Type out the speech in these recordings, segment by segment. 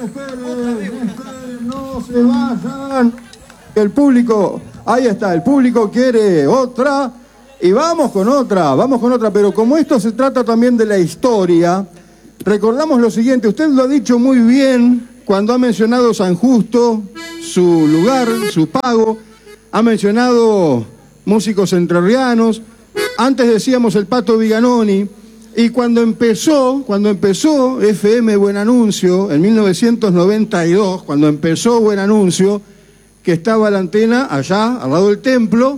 esperen, no se vayan. El público, ahí está, el público quiere otra. Y vamos con otra, pero como esto se trata también de la historia, recordamos lo siguiente, usted lo ha dicho muy bien cuando ha mencionado San Justo, su lugar, su pago, ha mencionado músicos entrerrianos, antes decíamos el Pato Viganoni, y cuando empezó FM Buen Anuncio, en 1992, cuando empezó Buen Anuncio, que estaba la antena allá, al lado del templo,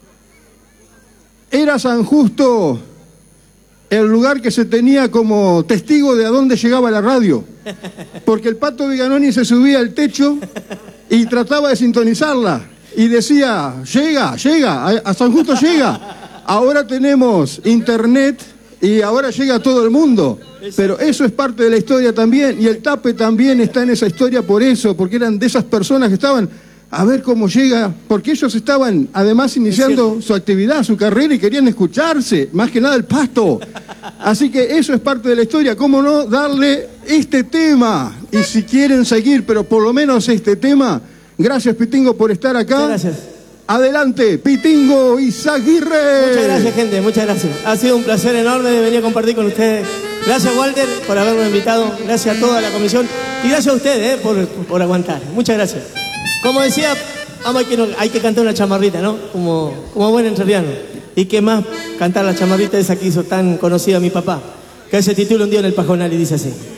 era San Justo el lugar que se tenía como testigo de a dónde llegaba la radio. Porque el Pato Viganoni se subía al techo y trataba de sintonizarla. Y decía, llega, a San Justo llega. Ahora tenemos internet y ahora llega a todo el mundo. Pero eso es parte de la historia también. Y el Tape también está en esa historia por eso, porque eran de esas personas que estaban a ver cómo llega, porque ellos estaban además iniciando su actividad, su carrera y querían escucharse, más que nada el pasto. Así que eso es parte de la historia, cómo no darle este tema. Y si quieren seguir, pero por lo menos este tema, gracias Pitingo por estar acá. Muchas gracias. Adelante, Pitingo Izaguirre. Muchas gracias, gente, muchas gracias. Ha sido un placer enorme de venir a compartir con ustedes. Gracias, Walter, por haberme invitado. Gracias a toda la comisión. Y gracias a ustedes por aguantar. Muchas gracias. Como decía, hay que cantar una chamarrita, ¿no? Como buen entrerriano. Y qué más cantar la chamarrita esa que hizo tan conocida mi papá, que se titula Un día en el Pajonal y dice así.